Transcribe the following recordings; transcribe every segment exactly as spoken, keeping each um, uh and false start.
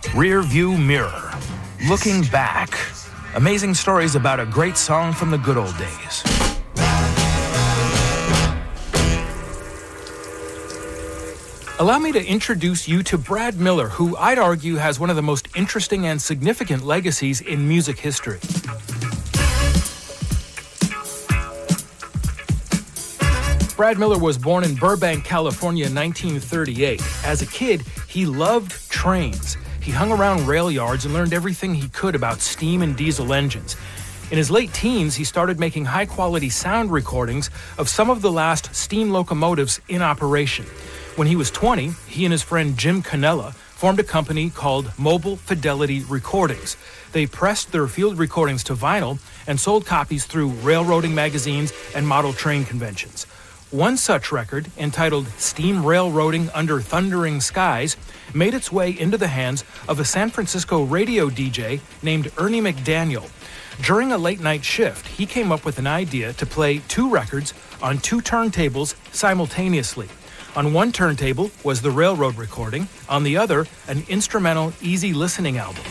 Rear View Mirror. Looking back. Amazing stories about a great song from the good old days. Allow me to introduce you to Brad Miller, who I'd argue has one of the most interesting and significant legacies in music history. Brad Miller was born in Burbank, California in nineteen thirty-eight. As a kid, he loved trains. He hung around rail yards and learned everything he could about steam and diesel engines. In his late teens, he started making high-quality sound recordings of some of the last steam locomotives in operation. When he was twenty, he and his friend Jim Cannella formed a company called Mobile Fidelity Recordings. They pressed their field recordings to vinyl and sold copies through railroading magazines and model train conventions. One such record, entitled Steam Railroading Under Thundering Skies, made its way into the hands of a San Francisco radio D J named Ernie McDaniel. During a late-night shift, he came up with an idea to play two records on two turntables simultaneously. On one turntable was the railroad recording, on the other, an instrumental, easy listening album.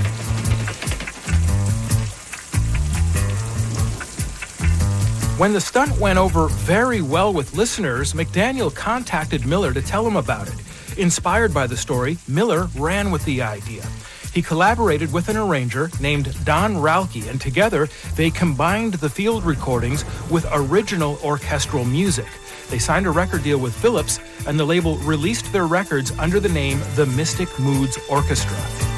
When the stunt went over very well with listeners, McDaniel contacted Miller to tell him about it. Inspired by the story, Miller ran with the idea. He collaborated with an arranger named Don Ralke, and together they combined the field recordings with original orchestral music. They signed a record deal with Philips, and the label released their records under the name The Mystic Moods Orchestra.